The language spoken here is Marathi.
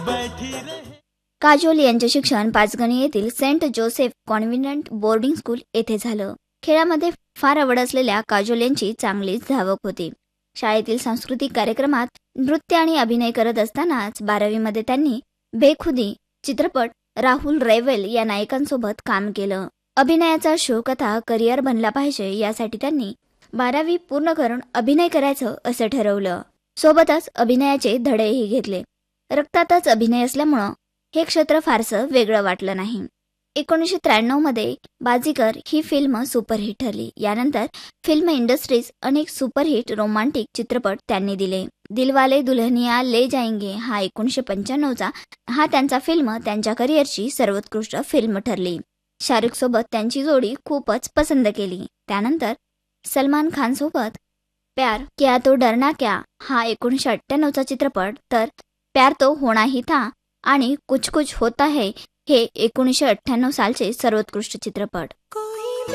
काजोल यांचे शिक्षण पाचगणी येथील Saint Joseph convent boarding school येथे झालं. खेळामध्ये फार आवड असलेल्या काजोल यांची चांगलीच धावक होती. शाळेतील सांस्कृतिक कार्यक्रमात नृत्य आणि अभिनय करत असतानाच 12वीमध्ये त्यांनी बेखुदी चित्रपट राहुल रैवल या नायकांसोबत काम केलं. अभिनयाचा शौक आता करिअर बनला पाहिजे यासाठी त्यांनी 12वी पूर्ण करून अभिनय करायचं असं ठरवलं. सोबतच अभिनयाचे धडेही घेतले. रक्तातच अभिनय असल्यामुळं हे क्षेत्र फारसं वेगळं वाटलं नाही. 1993 मध्ये बाजीगर ही फिल्म सुपरहिट ठरली. यानंतर फिल्म इंडस्ट्रीज अनेक सुपरहिट रोमांटिक चित्रपट त्यांनी दिले. दिलवाले दुल्हनिया ले जाएंगे हा 1995चा हा त्यांचा फिल्म त्यांच्या करिअरची सर्वोत्कृष्ट फिल्म ठरली. शाहरुख सोबत त्यांची जोडी खूपच पसंत केली. त्यानंतर सलमान खान सोबत प्यार क्या तो डरना क्या हा 1998चा चित्रपट, तर प्यार तो होना ही था आणि कुछ कुछ होता है हे 1998 सालचे सर्वोत्कृष्ट चित्रपट.